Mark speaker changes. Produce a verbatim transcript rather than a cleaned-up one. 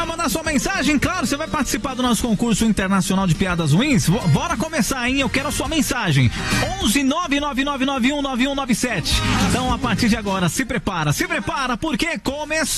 Speaker 1: para mandar sua mensagem, claro, você vai participar do nosso concurso internacional de piadas ruins. Bora começar, hein? Eu quero a sua mensagem. onze nove nove nove nove um nove um nove sete. Então, a partir de agora, se prepara, se prepara, porque começou.